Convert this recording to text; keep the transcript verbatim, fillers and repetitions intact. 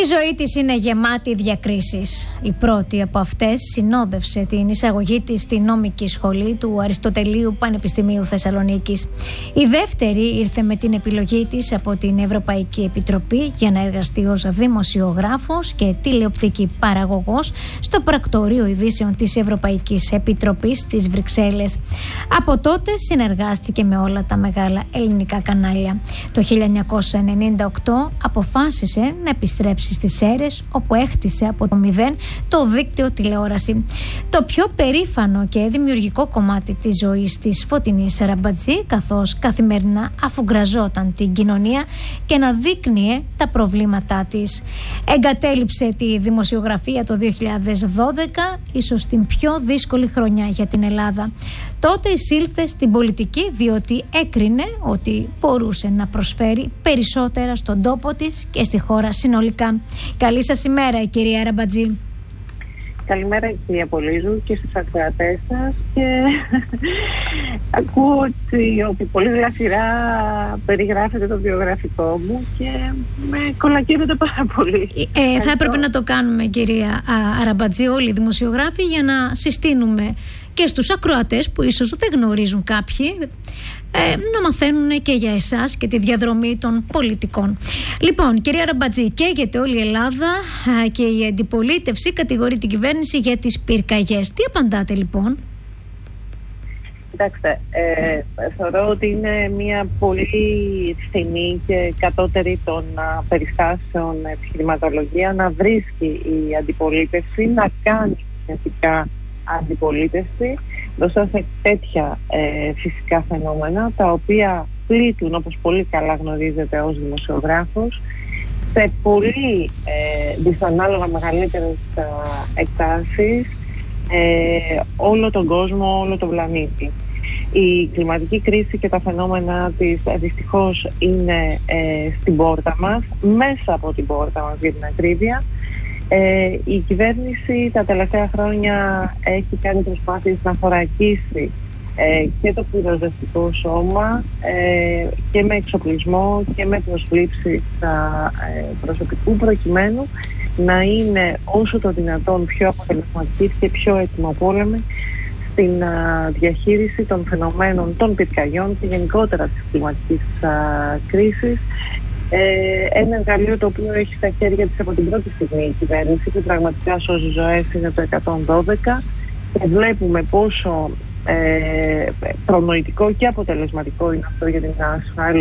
ζωή της είναι γεμάτη διακρίσεις. Η πρώτη από αυτές συνόδευσε την εισαγωγή της στη νόμικη σχολή του Αριστοτελείου Πανεπιστημίου Θεσσαλονίκης. Η δεύτερη ήρθε με την επιλογή της από την Ευρωπαϊκή Επιτροπή για να εργαστεί ως δημοσιογράφος και τηλεοπτική παραγωγός στο πρακτορείο ειδήσεων της Ευρωπαϊκής Επιτροπής στις Βρυξέλλες. Από τότε συνεργάστηκε με όλα τα μεγάλα ελληνικά κανάλια. Το χίλια εννιακόσια ενενήντα οκτώ αποφάσισε να επιστρέψει στις Σέρρες, όπου έχτισε από το μηδέν το δίκτυο τηλεόραση. Το πιο περήφανο και δημιουργικό κομμάτι της ζωής της Φωτεινής Ραμπατζή, καθώς καθημερινά αφουγκραζόταν την κοινωνία και να δείκνυε τα προβλήματά της. Εγκατέλειψε τη δημοσιογραφία το δύο χιλιάδες δώδεκα, ίσως την πιο δύσκολη χρονιά για την Ελλάδα. Τότε εισήλθε στην πολιτική διότι έκρινε ότι μπορούσε να προσφέρει περισσότερα στον τόπο της και στη χώρα συνολικά. Καλή σας ημέρα, η κυρία Ραμπατζή. Καλημέρα, κυρία Πολύζου, και στους ακροατές σας. Και ακούω ότι, ότι πολύ γλαφυρά περιγράφετε το βιογραφικό μου και με κολακεύετε πάρα πολύ. Ε, θα έπρεπε να το κάνουμε, κυρία Ραμπατζή, όλοι οι δημοσιογράφοι, για να συστήνουμε και στους ακροατές που ίσως δεν γνωρίζουν κάποιοι, ε, να μαθαίνουν και για εσάς και τη διαδρομή των πολιτικών. Λοιπόν, κυρία Ραμπατζή, καίγεται όλη η Ελλάδα ε, και η αντιπολίτευση κατηγορεί την κυβέρνηση για τις πυρκαγιές. Τι απαντάτε λοιπόν? Κοιτάξτε, ε, θεωρώ ότι είναι μια πολύ φθηνή και κατώτερη των α, περιστάσεων επιχειρηματολογία να βρίσκει η αντιπολίτευση να κάνει σχετικά αντιπολίτευση μπροστά σε τέτοια ε, φυσικά φαινόμενα, τα οποία πλήττουν, όπως πολύ καλά γνωρίζετε ως δημοσιογράφος, σε πολύ ε, δυσανάλογα μεγαλύτερες ε, εκτάσεις ε, όλο τον κόσμο, όλο τον πλανήτη. Η κλιματική κρίση και τα φαινόμενα της ε, δυστυχώς είναι ε, στην πόρτα μας, μέσα από την πόρτα μας για την ακρίβεια. Ε, η κυβέρνηση τα τελευταία χρόνια έχει κάνει προσπάθειες να θωρακίσει ε, και το πυροσβεστικό σώμα ε, και με εξοπλισμό και με προσλήψεις ε, προσωπικού, προκειμένου να είναι όσο το δυνατόν πιο αποτελεσματική και πιο έτοιμοπόλεμη στην α, διαχείριση των φαινομένων των πυρκαγιών και γενικότερα της κλιματικής α, κρίσης. Ε, ένα εργαλείο το οποίο έχει στα χέρια της από την πρώτη στιγμή η κυβέρνηση και πραγματικά σώζει ζωές είναι το εκατόν δώδεκα, και βλέπουμε πόσο ε, προνοητικό και αποτελεσματικό είναι αυτό για την ασφάλεια